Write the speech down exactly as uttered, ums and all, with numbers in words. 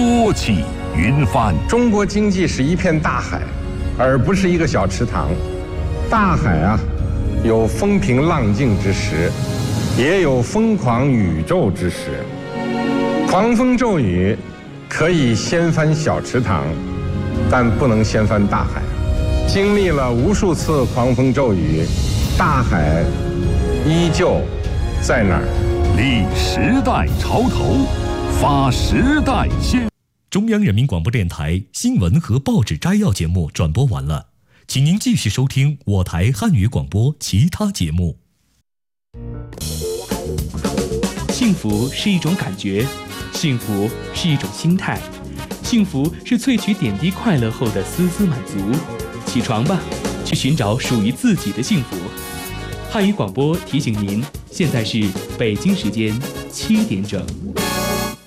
波起云翻。 中国经济是一片大海，而不是一个小池塘。大海啊，有风平浪静之时，也有疯狂宇宙之时。狂风骤雨可以掀翻小池塘，但不能掀翻大海。经历了无数次狂风骤雨，大海依旧在那儿。 立时代潮头，发时代先。 中央人民广播电台新闻和报纸摘要节目转播完了，请您继续收听我台汉语广播其他节目。 幸福是一种感觉，幸福是一种心态，幸福是萃取点滴快乐后的丝丝满足。起床吧，去寻找属于自己的幸福。汉语广播提醒您，现在是北京时间七点整。